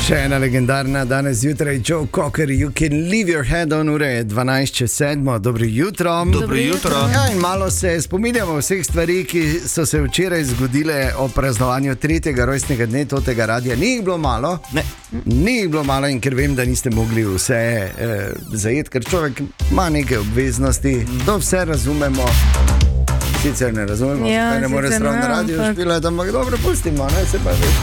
Še ena legendarna danes zjutraj, Joe Cocker, You Can Leave Your Head On, ure je 12:07. Dobro jutro. Dobro jutro. Ja, in malo se spominjamo vseh stvari, ki so se včeraj zgodile o praznovanju 3. rojstnega dne tega radia. Ni jih bilo malo, ni jih bilo malo, in ker vem, da niste mogli vse zajeti, ker človek ima neke obveznosti, to vse razumemo. Sicer ne razumemo, ja, ne more stran na radio špilati, ampak dobro, pustimo, ne, se pa veš.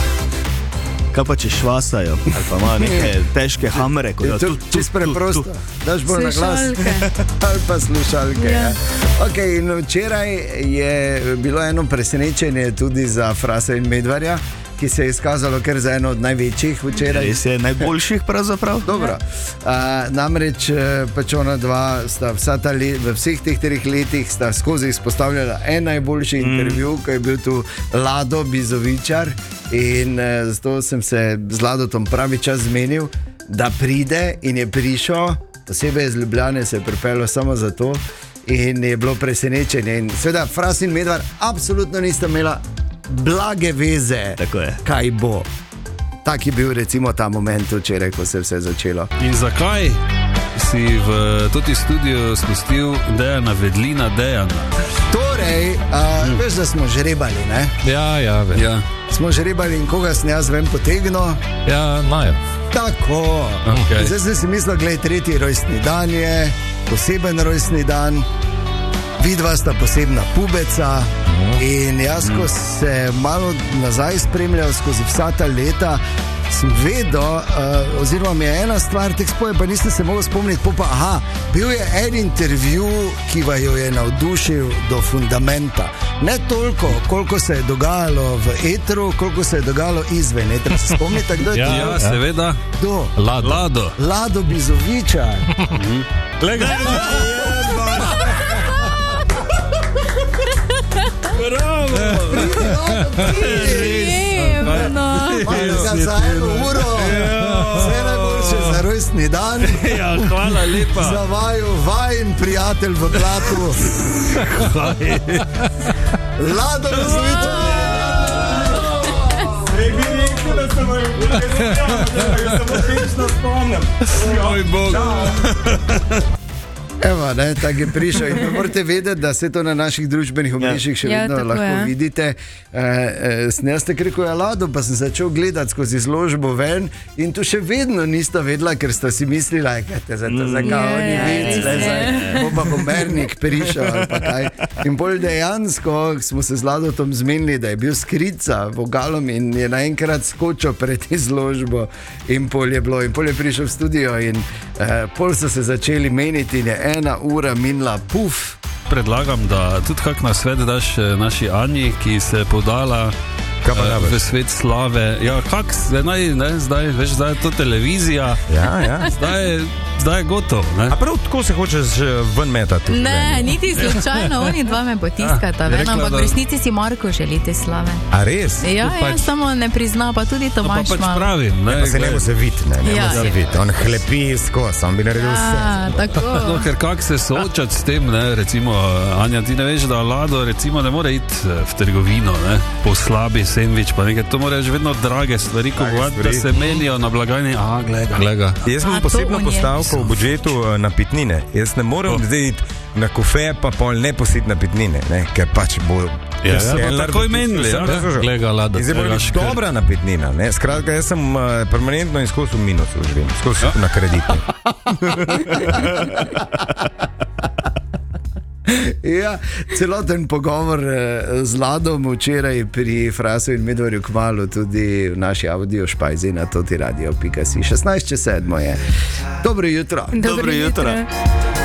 Kaj pa če švasajo, ali pa ima neke težke hamre, kot da čisto preprosto, daš bolj na glas. Ali pa slušalke. Ja. Okay, in včeraj je bilo eno presenečenje tudi za Frasa in Medvarja, ki se je izkazalo kar za eno od največjih včeraj. Res je najboljših pravzaprav. Dobro. Namreč pač ona dva sta v vseh teh 3 letih sta skozi izpostavljala en najboljši intervju, ko je bil tu Lado Bizovičar, in zato sem se z Ladotom pravi čas zmenil, da pride, in je prišel, posebej iz Ljubljane se je pripeljal samo zato, in je bilo presenečenje. In seveda Fras in Medvar absolutno nista imela blage veze, kaj bo. Tak je bil recimo ta moment včeraj, ko se je vse začelo. In zakaj si v toti studiu spustil Dejana Vedlina Dejana? Torej, veš, da smo žrebali, ne? Ja, veš. Ja. Smo žrebali, in koga sem jaz ven potegnil? Ja, Majo. Tako. Okay. Zdaj sem si mislil, glej, 3. rojstni dan je, poseben rojstni dan, vidva sta posebna pubeca, in jaz, ko se malo nazaj spremljal skozi vsa ta leta, sem vedel, oziroma mi je ena stvar tek spoje, pa nisem se mogel spomniti, bil je en intervju, ki jo je navdušil do fundamenta. Ne toliko, koliko se je dogajalo v etru, koliko se je dogajalo izven etra. Se spomnite, kdo je to? Ja, seveda. Kdo? Lado Bizovičar. Bravo! Za eno uro, vse najboljše za rojstni dan. Ja, hvala lepa. Za vajen prijatelj v Blatu. Lado Bizovičar. Mi rekel, da sem odlično spomnim. Moj Bog. Evo, ne, tako je prišel, in morate vedeti, da se to na naših družbenih omrežjih še vedno lahko vidite. Jaz te rekel, je Lado, pa sem začel gledati skozi izložbo ven, in tu še vedno nista vedela, ker sta si mislila, zakaj oni vidi, bo Bernik prišel ali pa kaj. In bolj dejansko smo se z Ladotom zmenili, da je bil skrica vogalom in je naenkrat skočil pred izložbo, in pol je bilo, in pol je prišel v studio, in pol so se začeli meniti, in je 1 ura minila, puf. Predlagam, da tudi kak na svet daš naši Anji, ki se je podala v svet slave. Ja, kak se naj, ne, zdaj je to televizija. Ja. Zdaj je gotovo, ne? A prav tako se hočeš ven metati? Ne, niti slučajno, oni dva me potiskata, ampak v resnici si Marko želite slave. A res? Ja, samo ne prizna, pa tudi Tomaž malo. Pa pač pravim, ne? Pa se ne bo se videti, on hlepi skos, on bi naredil vse. Tako. No, ker kak se soočati s tem, ne, recimo, Anja, ti ne veš, da Lado recimo ne more iti v trgovino, ne, po slabi sendvič, pa nekaj, to moraš vedno drage stvari kupovati, da se menijo na blagajni, gleda. Jaz sem posebno postavko v budžetu na pitnine. Jaz ne morem zdaj iti na kofe, pa pol ne positi na pitnine, ne? Ker pač bo... Ja, tako imenili, gleda Lado. Zdaj bo biti dobra napitnina, ne? Skratka, jaz sem permanentno in skozi v minusu živim, skozi na kredite. Ja, celoten pogovor z Ladom včeraj pri Frasu in Medvarju kmalu tudi v naši audio špajzi na totiradio.si. 16:07 je. Dobro jutro. Dobro jutro.